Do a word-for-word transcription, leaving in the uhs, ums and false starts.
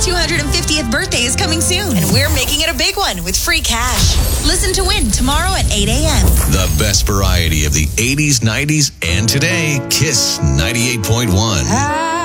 two hundred fiftieth birthday is coming soon, and we're making it a big one with free cash. Listen to Win tomorrow at eight a.m. The best variety of the eighties, nineties, and today. Kiss ninety-eight point one.